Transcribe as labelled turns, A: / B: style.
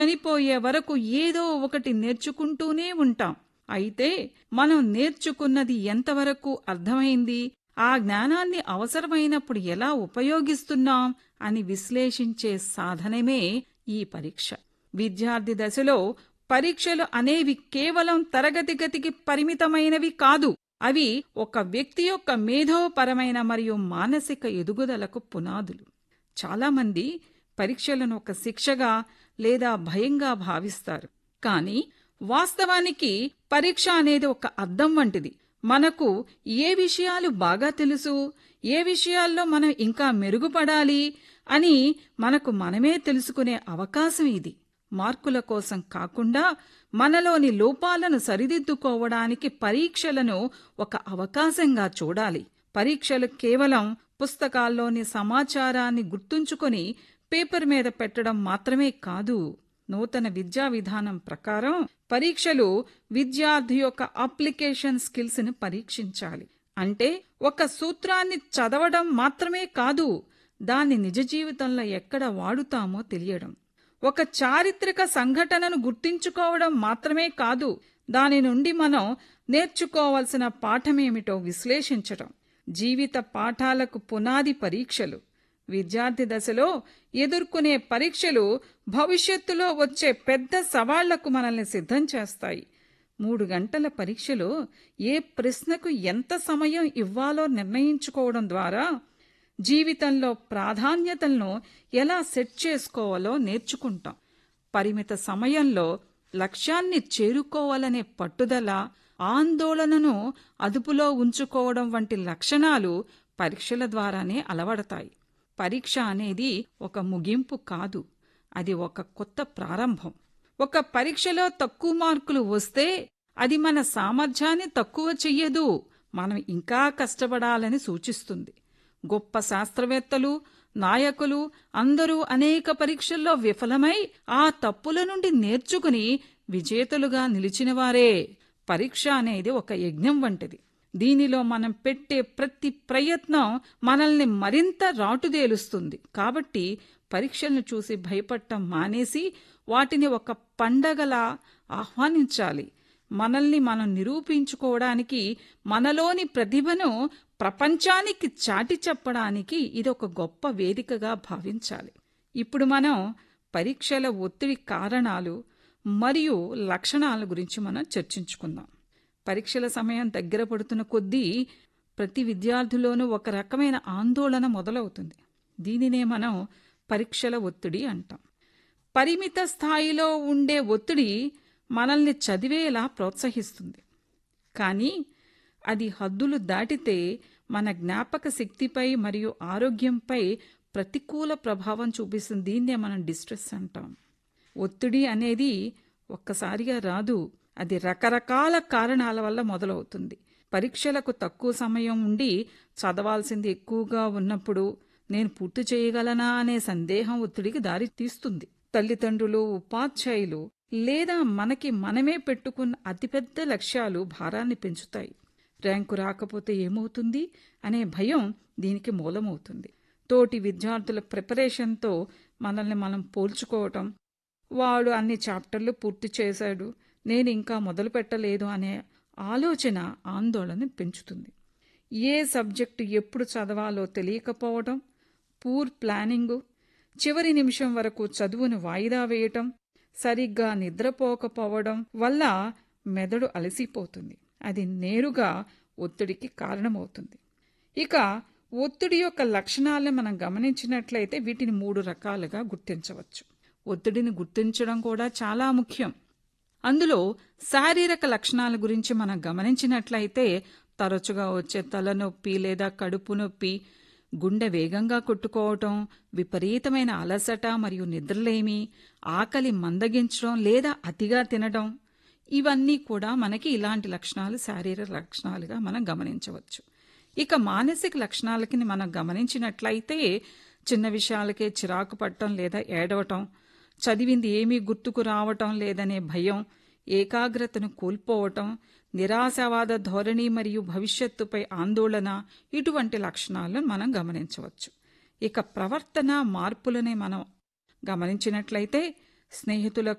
A: చనిపోయే వరకు ఏదో ఒకటి నేర్చుకుంటూనే ఉంటాం. అయితే మనం నేర్చుకున్నది ఎంతవరకు అర్థమైంది, ఆ జ్ఞానాన్ని అవసరమైనప్పుడు ఎలా ఉపయోగిస్తున్నాం అని విశ్లేషించే సాధనమే ఈ పరీక్ష. విద్యార్థి దశలో పరీక్షలు అనేవి కేవలం తరగతి గదికి పరిమితమైనవి కాదు. అవి ఒక వ్యక్తి యొక్క మేధోపరమైన మరియు మానసిక ఎదుగుదలకు పునాదులు. చాలామంది పరీక్షలను ఒక శిక్షగా లేదా భయంగా భావిస్తారు. కానీ వాస్తవానికి పరీక్ష అనేది ఒక అద్దం వంటిది. మనకు ఏ విషయాలు బాగా తెలుసు, ఏ విషయాల్లో మనం ఇంకా మెరుగుపడాలి అని మనకు మనమే తెలుసుకునే అవకాశం ఇది. మార్కుల కోసం కాకుండా మనలోని లోపాలను సరిదిద్దుకోవడానికి పరీక్షలను ఒక అవకాశంగా చూడాలి. పరీక్షలు కేవలం పుస్తకాల్లోని సమాచారాన్ని గుర్తుంచుకొని పేపర్ మీద పెట్టడం మాత్రమే కాదు. నూతన విద్యా విధానం ప్రకారం పరీక్షలు విద్యార్థి యొక్క అప్లికేషన్ స్కిల్స్ ని పరీక్షించాలి. అంటే ఒక సూత్రాన్ని చదవడం మాత్రమే కాదు, దాన్ని నిజ జీవితంలో ఎక్కడ వాడుతామో తెలియడం. ఒక చారిత్రక సంఘటనను గుర్తించుకోవడం మాత్రమే కాదు, దాని నుండి మనం నేర్చుకోవాల్సిన పాఠమేమిటో విశ్లేషించడం. జీవిత పాఠాలకు పునాది పరీక్షలు. విద్యార్థి దశలో ఎదుర్కొనే పరీక్షలు భవిష్యత్తులో వచ్చే పెద్ద సవాళ్లకు మనల్ని సిద్ధం చేస్తాయి. 3 గంటల పరీక్షలో ఏ ప్రశ్నకు ఎంత సమయం ఇవ్వాలో నిర్ణయించుకోవడం ద్వారా జీవితంలో ప్రాధాన్యతలను ఎలా సెట్ చేసుకోవాలో నేర్చుకుంటాం. పరిమిత సమయంలో లక్ష్యాన్ని చేరుకోవాలనే పట్టుదల, ఆందోళనను అదుపులో ఉంచుకోవడం వంటి లక్షణాలు పరీక్షల ద్వారానే అలవడతాయి. పరీక్ష అనేది ఒక ముగింపు కాదు, అది ఒక కొత్త ప్రారంభం. ఒక పరీక్షలో తక్కువ మార్కులు వస్తే అది మన సామర్థ్యాన్ని తక్కువ చెయ్యదు, మనం ఇంకా కష్టపడాలని సూచిస్తుంది. గొప్ప శాస్త్రవేత్తలు, నాయకులు అందరూ అనేక పరీక్షల్లో విఫలమై ఆ తప్పుల నుండి నేర్చుకుని విజేతలుగా నిలిచినవారే. పరీక్ష అనేది ఒక యజ్ఞం వంటిది. దీనిలో మనం పెట్టే ప్రతి ప్రయత్నం మనల్ని మరింత రాటుదేలుస్తుంది. కాబట్టి పరీక్షలను చూసి భయపడటం మానేసి వాటిని ఒక పండగలా ఆహ్వానించాలి. మనల్ని మనం నిరూపించుకోవడానికి, మనలోని ప్రతిభను ప్రపంచానికి చాటి చెప్పడానికి ఇదొక గొప్ప వేదికగా భావించాలి. ఇప్పుడు మనం పరీక్షల ఒత్తిడి కారణాలు మరియు లక్షణాల గురించి మనం చర్చించుకుందాం. పరీక్షల సమయం దగ్గర పడుతున్న కొద్దీ ప్రతి విద్యార్థిలోనూ ఒక రకమైన ఆందోళన మొదలవుతుంది. దీనినే మనం పరీక్షల ఒత్తిడి అంటాం. పరిమిత స్థాయిలో ఉండే ఒత్తిడి మనల్ని చదివేలా ప్రోత్సహిస్తుంది. కానీ అది హద్దులు దాటితే మన జ్ఞాపక శక్తిపై మరియు ఆరోగ్యంపై ప్రతికూల ప్రభావం చూపిస్తుంది. దీన్నే మనం డిస్ట్రెస్ అంటాం. ఒత్తిడి అనేది ఒక్కసారిగా రాదు, అది రకరకాల కారణాల వల్ల మొదలవుతుంది. పరీక్షలకు తక్కువ సమయం ఉండి చదవాల్సింది ఎక్కువగా ఉన్నప్పుడు నేను పూర్తి చేయగలనా అనే సందేహం ఒత్తిడికి దారి తీస్తుంది. తల్లిదండ్రులు, ఉపాధ్యాయులు లేదా మనకి మనమే పెట్టుకున్న అతిపెద్ద లక్ష్యాలు భారాన్ని పెంచుతాయి. ర్యాంకు రాకపోతే ఏమవుతుంది అనే భయం దీనికి మూలమవుతుంది. తోటి విద్యార్థుల ప్రిపరేషన్తో మనల్ని మనం పోల్చుకోవటం, వాడు అన్ని చాప్టర్లు పూర్తి చేశాడు, నేను ఇంకా మొదలు పెట్టలేదు అనే ఆలోచన ఆందోళన పెంచుతుంది. ఏ సబ్జెక్టు ఎప్పుడు చదవాలో తెలియకపోవటం, పూర్ ప్లానింగు, చివరి నిమిషం వరకు చదువును వాయిదా వేయటం, సరిగ్గా నిద్రపోకపోవడం వల్ల మెదడు అలసిపోతుంది. అది నేరుగా ఒత్తిడికి కారణమవుతుంది. ఇక ఒత్తిడి యొక్క లక్షణాలను మనం గమనించినట్లయితే వీటిని 3 రకాలుగా గుర్తించవచ్చు. ఒత్తిడిని గుర్తించడం కూడా చాలా ముఖ్యం. అందులో శారీరక లక్షణాల గురించి మనం గమనించినట్లయితే తరచుగా వచ్చే తలనొప్పి లేదా కడుపు నొప్పి, గుండె వేగంగా కొట్టుకోవటం, విపరీతమైన అలసట మరియు నిద్రలేమి, ఆకలి మందగించడం లేదా అతిగా తినడం, ఇవన్నీ కూడా మనకి ఇలాంటి లక్షణాలు శారీరక లక్షణాలుగా మనం గమనించవచ్చు. ఇక మానసిక లక్షణాలకి మనం గమనించినట్లయితే చిన్న విషయాలకే చిరాకు పడటం లేదా ఏడవటం, చదివింది ఏమీ గుర్తుకు రావటం లేదనే భయం, ఏకాగ్రతను కోల్పోవటం, నిరాశావాద ధోరణి మరియు భవిష్యత్తుపై ఆందోళన, ఇటువంటి లక్షణాలను మనం గమనించవచ్చు. ఇక ప్రవర్తన మార్పులని మనం గమనించినట్లయితే స్నేహితులకు